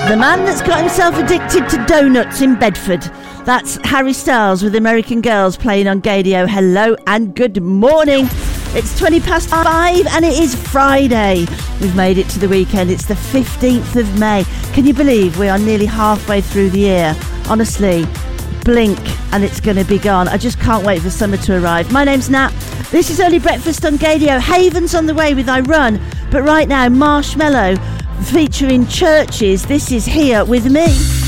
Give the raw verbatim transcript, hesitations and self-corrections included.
The man that's got himself addicted to donuts in Bedford. That's Harry Styles with American Girls playing on Gadio. Hello and good morning. It's twenty past five and it is Friday. We've made it to the weekend. It's the fifteenth of May. Can you believe we are nearly halfway through the year? Honestly, blink and it's going to be gone. I just can't wait for summer to arrive. My name's Nat. This is Early Breakfast on Gadio. Haven's on the way with I Run. But right now, Marshmello featuring Churches. This is Here With Me.